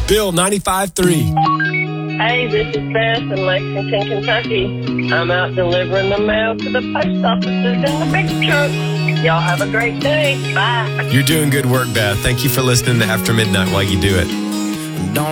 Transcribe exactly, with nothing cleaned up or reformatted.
Bill ninety-five three. Hey, this is Beth in Lexington, Kentucky. I'm out delivering the mail to the post offices in the big truck. Y'all have a great day. Bye. You're doing good work, Beth. Thank you for listening to After Midnight while you do it.